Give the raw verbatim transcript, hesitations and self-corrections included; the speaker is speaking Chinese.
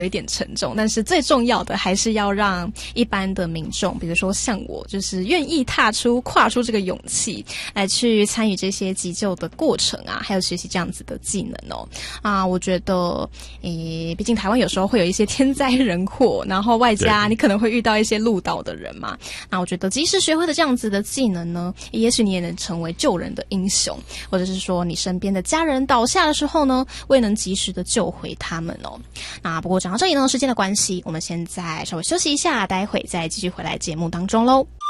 有一点沉重，但是最重要的还是要让一般的民众，比如说像我，就是愿意踏出、跨出这个勇气，来去参与这些急救的过程啊，还有学习这样子的技能哦。啊，我觉得，诶，毕竟台湾有时候会有一些天灾人祸，然后外加你可能会遇到一些路倒的人嘛。那我觉得，即使学会了这样子的技能呢，也许你也能成为救人的英雄，或者是说你身边的家人倒下的时候呢，未能及时的救回他们哦。那不过讲到这里呢，时间的关系，我们现在稍微休息一下，待会再继续回来节目当中喽。